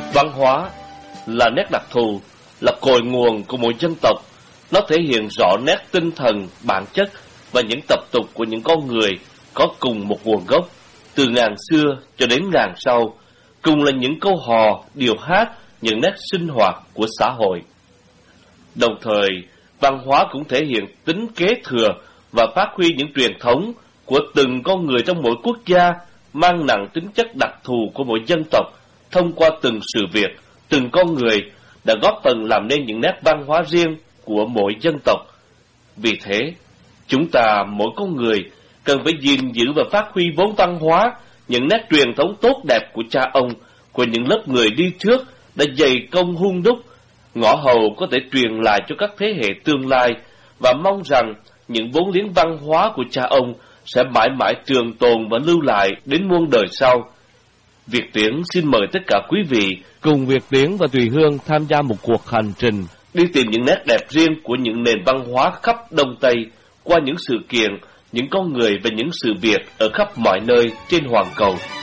Văn hóa là nét đặc thù, là cội nguồn của mỗi dân tộc. Nó thể hiện rõ nét tinh thần, bản chất và những tập tục của những con người có cùng một nguồn gốc, từ ngàn xưa cho đến ngàn sau, cùng là những câu hò, điệu hát, những nét sinh hoạt của xã hội. Đồng thời, văn hóa cũng thể hiện tính kế thừa và phát huy những truyền thống của từng con người trong mỗi quốc gia, mang nặng tính chất đặc thù của mỗi dân tộc, thông qua từng sự việc, từng con người đã góp phần làm nên những nét văn hóa riêng của mỗi dân tộc. Vì thế, chúng ta, mỗi con người, cần phải gìn giữ và phát huy vốn văn hóa, những nét truyền thống tốt đẹp của cha ông, của những lớp người đi trước đã dày công hun đúc, ngõ hầu có thể truyền lại cho các thế hệ tương lai, và mong rằng những vốn liếng văn hóa của cha ông sẽ mãi mãi trường tồn và lưu lại đến muôn đời sau. Việt Tiến xin mời tất cả quý vị cùng Việt Tiến và Thùy Hương tham gia một cuộc hành trình đi tìm những nét đẹp riêng của những nền văn hóa khắp Đông Tây qua những sự kiện, những con người và những sự việc ở khắp mọi nơi trên hoàn cầu.